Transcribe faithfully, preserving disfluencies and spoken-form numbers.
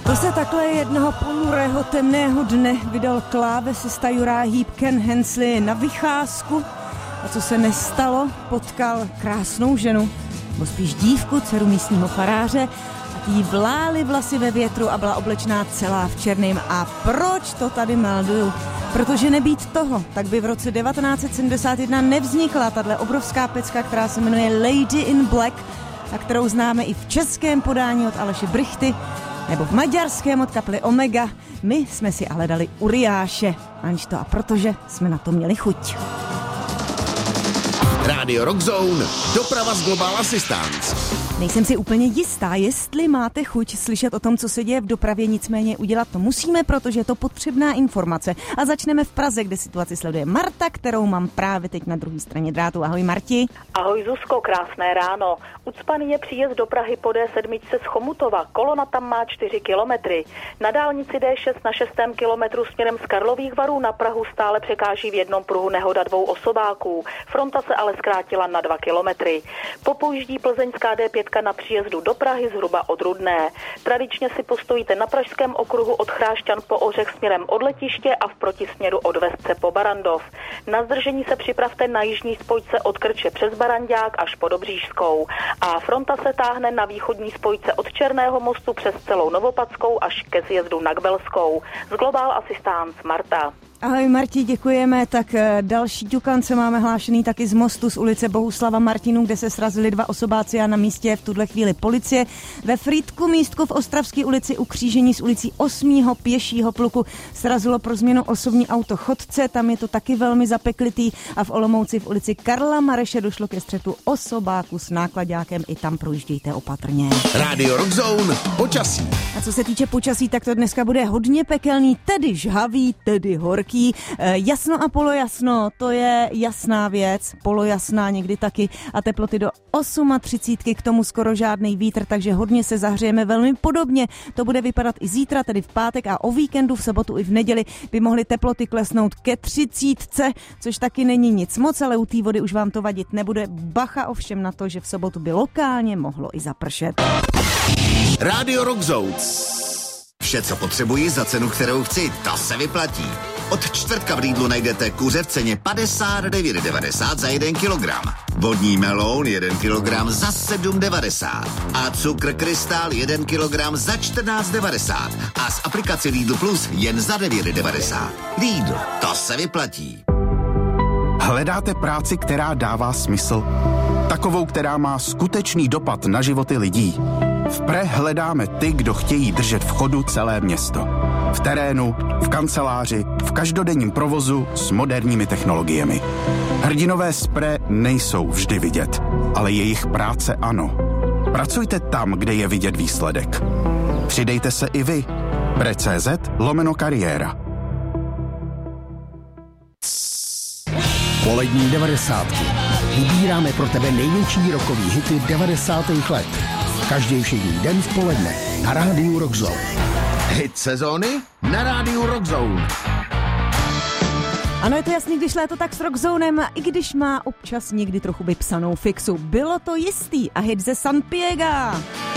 To se takhle jednoho ponurého temného dne vydal klávesista Juraj Heep Ken Hensley na vycházku a co se nestalo, potkal krásnou ženu, nebo spíš dívku, dceru místního faráře a tí vlály vlasy ve větru a byla oblečená celá v černém. A proč to tady melduju? Protože nebýt toho, tak by v roce devatenáct set sedmdesát jedna nevznikla tahle obrovská pecka, která se jmenuje Lady in Black a kterou známe i v českém podání od Aleše Brychty nebo v maďarském od kapely Omega. My jsme si ale dali Uriáše, Anžto, a protože jsme na to měli chuť. Rádio Rock Zone, doprava z Global Assistance. Nejsem si úplně jistá, jestli máte chuť slyšet o tom, co se děje v dopravě, nicméně udělat to musíme, protože je to potřebná informace. A začneme v Praze, kde situaci sleduje Marta, kterou mám právě teď na druhé straně drátu. Ahoj Marti. Ahoj Zuzko, krásné ráno. Ucpaný je příjezd do Prahy po D sedm z Chomutova. Kolona tam má čtyři kilometry. Na dálnici D šest na šestém kilometru směrem z Karlových Varů na Prahu stále překáží v jednom pruhu nehoda dvou osobáků. Fronta se ale zkrátila na dva kilometry. Popouždí plzeňská D pět na příjezdu do Prahy zhruba od Rudné. Tradičně si postojíte na pražském okruhu od Chrášťan po Ořech směrem od letiště a v protisměru od Vesce po Barandov. Na zdržení se připravte na jižní spojce od Krče přes Barandák až po Dobřížskou. A fronta se táhne na východní spojce od Černého mostu přes celou Novopadskou až ke zjezdu na Kbelskou. Z Global Assistance Marta. Ahoj Marti, děkujeme. Tak další ťukance máme hlášený taky z mostu z ulice Bohuslava Martinů, kde se srazili dva osobáci a na místě je v tuhle chvíli policie. Ve Frýdku místku v Ostravské ulici u křížení s ulicí osmého pěšího pluku srazilo pro změnu osobní auto chodce, tam je to taky velmi zapeklitý a v Olomouci v ulici Karla Mareše došlo ke střetu osobáku s náklaďákem, i tam projíždějte opatrně. Rádio Rock Zone, počasí. A co se týče počasí, tak to dneska bude hodně pekelný, tedy žhavý, tedy horký. Jasno a polojasno, to je jasná věc, polojasná někdy taky a teploty do třicet osm, k tomu skoro žádný vítr, takže hodně se zahřejeme velmi podobně. To bude vypadat i zítra, tedy v pátek a o víkendu, v sobotu i v neděli by mohly teploty klesnout ke třicítce, což taky není nic moc, ale u té vody už vám to vadit nebude. Bacha ovšem na to, že v sobotu by lokálně mohlo i zapršet. Rádio Rock Zone. Vše, co potřebuji za cenu, kterou chci, to se vyplatí. Od čtvrtka v Lidlu najdete kuře v ceně padesát devět devadesát za jeden kilogram. Vodní meloun jeden kilogram za sedm devadesát. A cukr krystal jeden kilogram za čtrnáct devadesát. A z aplikace Lidl Plus jen za devět devadesát. Lidl, to se vyplatí. Hledáte práci, která dává smysl? Takovou, která má skutečný dopad na životy lidí. V Pre hledáme ty, kdo chtějí držet v chodu celé město. V terénu, v kanceláři, v každodenním provozu s moderními technologiemi. Hrdinové z Pre nejsou vždy vidět, ale jejich práce ano. Pracujte tam, kde je vidět výsledek. Přidejte se i vy. Pre.cz lomeno kariéra. Polední devadesátky. Vybíráme pro tebe největší rockový hity devadesátých let. Každý všední den v poledne na Rádiu Rock Zone. Hit sezóny na Rádiu Rock Zone. Ano, je to jasný, když léto tak s Rockzonem, i když má občas někdy trochu vypsanou fixu. Bylo to jistý a hit ze San Piega.